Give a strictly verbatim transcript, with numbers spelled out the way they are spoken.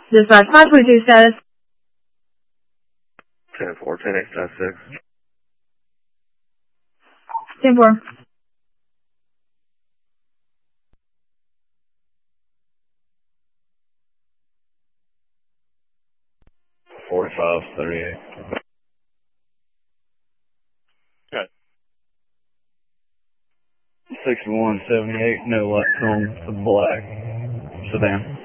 Dispatch five twenty-two status. ten four, ten eight, nine six. ten four. forty-five, thirty-eight. Okay. sixty-one, seventy-eight, no lights on the black sedan.